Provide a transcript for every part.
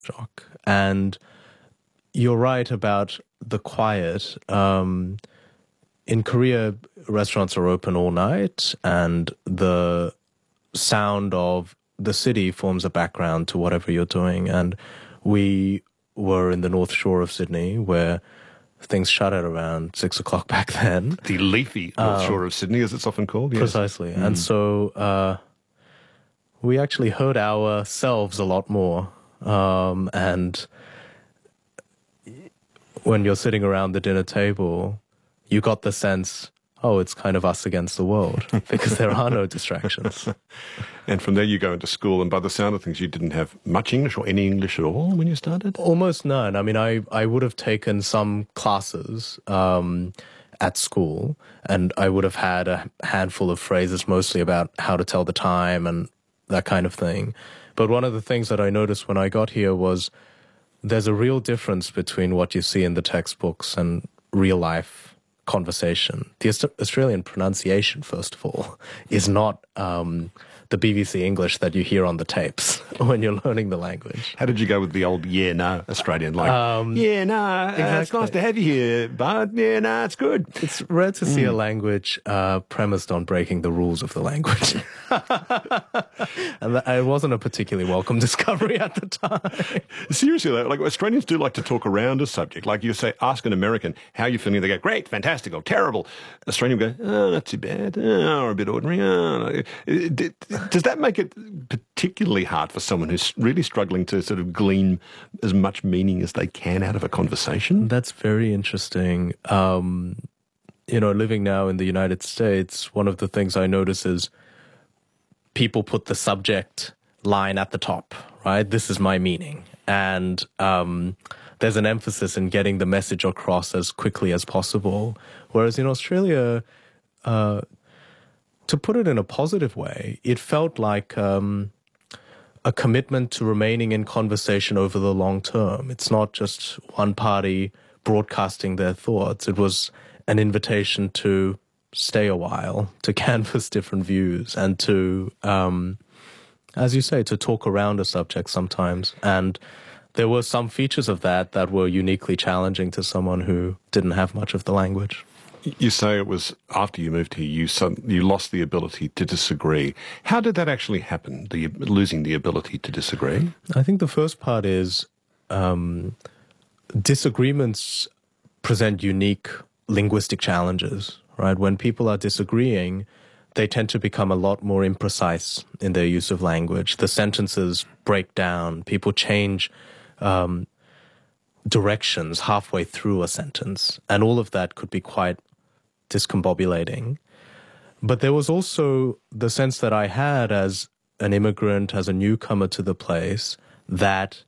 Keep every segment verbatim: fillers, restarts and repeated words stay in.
shock. And you're right about the quiet. Um, in Korea, restaurants are open all night, and the sound of the city forms a background to whatever you're doing. And we were in the North Shore of Sydney, where things shut at around six o'clock back then. The leafy North um, Shore of Sydney, as it's often called. Yes. Precisely. Mm. And so uh, we actually heard ourselves a lot more. Um, and when you're sitting around the dinner table, you got the sense, oh, it's kind of us against the world, because there are no distractions. And from there you go into school, and by the sound of things, you didn't have much English or any English at all when you started? Almost none. I mean, I, I would have taken some classes um, at school, and I would have had a handful of phrases, mostly about how to tell the time and that kind of thing. But one of the things that I noticed when I got here was there's a real difference between what you see in the textbooks and real life conversation. The Australian pronunciation, first of all, is not um, the B B C English that you hear on the tapes when you're learning the language. How did you go with the old yeah, no Australian? Like, um, yeah, no, exactly. uh, it's nice to have you here, but yeah, no, it's good. It's rare to see mm. a language uh, premised on breaking the rules of the language. And that, it wasn't a particularly welcome discovery at the time. Seriously, like Australians do like to talk around a subject. Like you say, ask an American, how are you feeling? They go, great, fantastic, or terrible. Australian go, oh, not too bad, oh, or a bit ordinary. Oh. Does that make it particularly hard for someone who's really struggling to sort of glean as much meaning as they can out of a conversation? That's very interesting. Um, you know, living now in the United States, one of the things I notice is people put the subject line at the top, right? This is my meaning. And um, there's an emphasis in getting the message across as quickly as possible. Whereas in Australia, uh, to put it in a positive way, it felt like um, a commitment to remaining in conversation over the long term. It's not just one party broadcasting their thoughts. It was an invitation to stay a while, to canvass different views, and to, um, as you say, to talk around a subject sometimes. And there were some features of that that were uniquely challenging to someone who didn't have much of the language. You say it was after you moved here, you you lost the ability to disagree. How did that actually happen, the losing the ability to disagree? I think the first part is um, disagreements present unique linguistic challenges, right? When people are disagreeing, they tend to become a lot more imprecise in their use of language. The sentences break down. People change um, directions halfway through a sentence, and all of that could be quite discombobulating. But there was also the sense that I had as an immigrant, as a newcomer to the place, that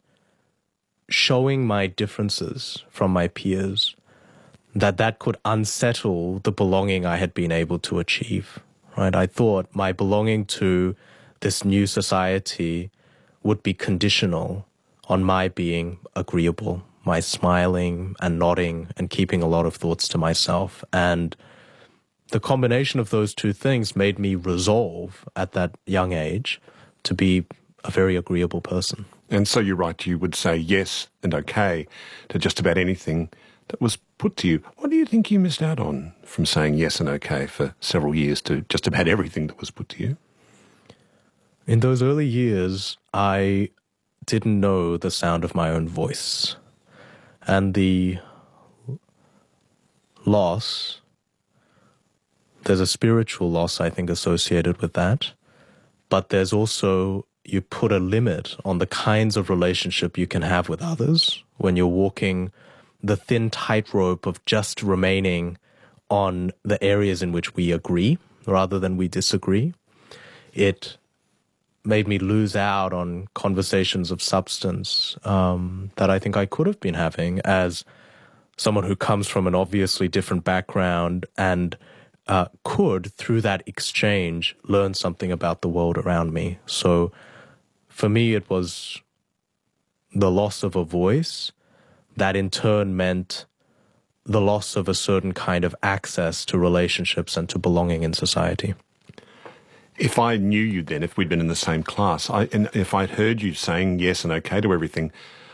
showing my differences from my peers, that that could unsettle the belonging I had been able to achieve, right? I thought my belonging to this new society would be conditional on my being agreeable, my smiling and nodding and keeping a lot of thoughts to myself. And the combination of those two things made me resolve at that young age to be a very agreeable person. And so you're right, you would say yes and okay to just about anything that was put to you. What do you think you missed out on from saying yes and okay for several years to just about everything that was put to you? In those early years, I didn't know the sound of my own voice. And the loss, there's a spiritual loss, I think, associated with that. But there's also, you put a limit on the kinds of relationship you can have with others when you're walking the thin tightrope of just remaining on the areas in which we agree rather than we disagree. It made me lose out on conversations of substance um, that I think I could have been having as someone who comes from an obviously different background and uh, could, through that exchange, learn something about the world around me. So for me, it was the loss of a voice that in turn meant the loss of a certain kind of access to relationships and to belonging in society. If I knew you then, if we'd been in the same class, I, and if I'd heard you saying yes and okay to everything,